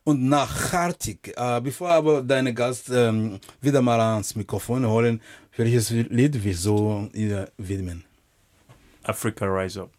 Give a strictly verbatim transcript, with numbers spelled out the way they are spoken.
und nachhaltig. Äh, bevor aber deine Gast ähm, wieder mal ans Mikrofon holen, welches Lied wir so ihr widmen? Africa Rise Up.